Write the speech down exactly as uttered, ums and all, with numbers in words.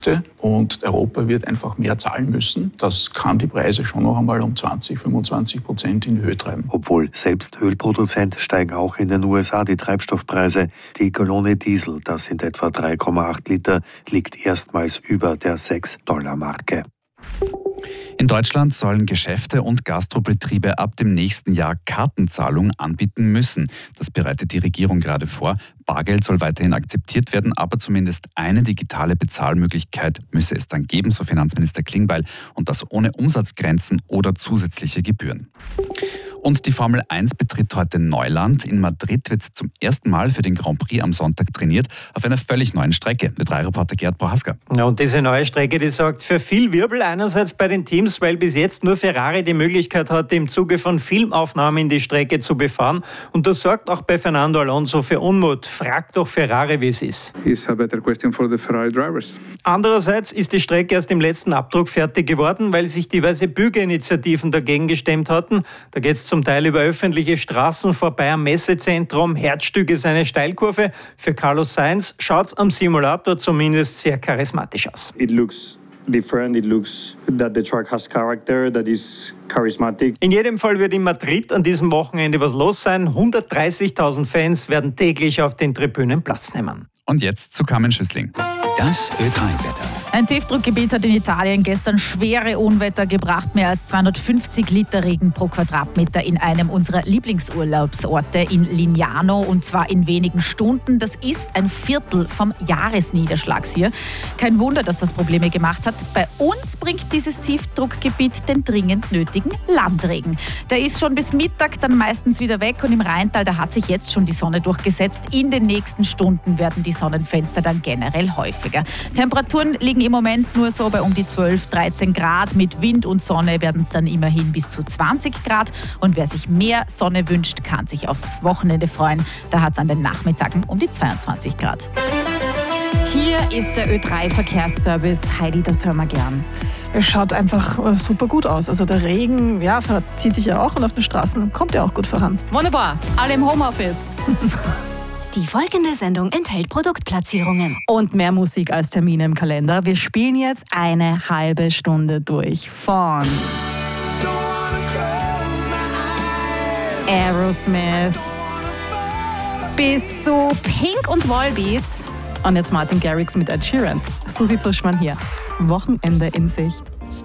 Und Europa wird einfach mehr zahlen müssen. Das kann die Preise schon noch einmal um zwanzig, fünfundzwanzig Prozent in die Höhe treiben. Obwohl selbst Ölproduzent steigen auch in den U S A die Treibstoffpreise. Die Gallone Diesel, das sind etwa drei Komma acht Liter, liegt erstmals über der sechs Dollar Marke. In Deutschland sollen Geschäfte und Gastrobetriebe ab dem nächsten Jahr Kartenzahlung anbieten müssen. Das bereitet die Regierung gerade vor. Bargeld soll weiterhin akzeptiert werden, aber zumindest eine digitale Bezahlmöglichkeit müsse es dann geben, so Finanzminister Klingbeil, und das ohne Umsatzgrenzen oder zusätzliche Gebühren. Und die Formel eins betritt heute Neuland. In Madrid wird zum ersten Mal für den Grand Prix am Sonntag trainiert, auf einer völlig neuen Strecke. Ö drei Reporter Gerd Prohaska. Ja, und diese neue Strecke, die sorgt für viel Wirbel einerseits bei den Teams, weil bis jetzt nur Ferrari die Möglichkeit hatte, im Zuge von Filmaufnahmen die Strecke zu befahren. Und das sorgt auch bei Fernando Alonso für Unmut. Fragt doch Ferrari, wie es ist. It's a better question for the Ferrari drivers. Andererseits ist die Strecke erst im letzten Abdruck fertig geworden, weil sich diverse Bürgerinitiativen dagegen gestemmt hatten. Da geht es zum Teil über öffentliche Straßen vorbei am Messezentrum. Herzstück ist eine Steilkurve. Für Carlos Sainz schaut es am Simulator zumindest sehr charismatisch aus. It looks different. It looks that the track has character, that is charismatic. In jedem Fall wird in Madrid an diesem Wochenende was los sein. hundertdreißigtausend Fans werden täglich auf den Tribünen Platz nehmen. Und jetzt zu Carmen Schüssling. Das Ö drei Wetter. Ein Tiefdruckgebiet hat in Italien gestern schwere Unwetter gebracht. Mehr als zweihundertfünfzig Liter Regen pro Quadratmeter in einem unserer Lieblingsurlaubsorte in Lignano. Und zwar in wenigen Stunden. Das ist ein Viertel vom Jahresniederschlags hier. Kein Wunder, dass das Probleme gemacht hat. Bei uns bringt dieses Tiefdruckgebiet den dringend nötigen Landregen. Der ist schon bis Mittag dann meistens wieder weg. Und im Rheintal, da hat sich jetzt schon die Sonne durchgesetzt. In den nächsten Stunden werden die Sonnenfenster dann generell häufiger. Temperaturen liegen im Moment nur so bei um die zwölf, dreizehn Grad. Mit Wind und Sonne werden es dann immerhin bis zu zwanzig Grad. Und wer sich mehr Sonne wünscht, kann sich aufs Wochenende freuen. Da hat es an den Nachmittagen um die zweiundzwanzig Grad. Hier ist der Ö drei Verkehrsservice. Heidi, das hören wir gern. Es schaut einfach äh, super gut aus. Also der Regen, ja, verzieht sich ja auch und auf den Straßen kommt ja auch gut voran. Wunderbar, alle im Homeoffice. Die folgende Sendung enthält Produktplatzierungen. Und mehr Musik als Termine im Kalender. Wir spielen jetzt eine halbe Stunde durch von Aerosmith bis zu Pink und Volbeat. Und jetzt Martin Garrix mit Ed Sheeran. Susi Zuschmann hier. Wochenende in Sicht.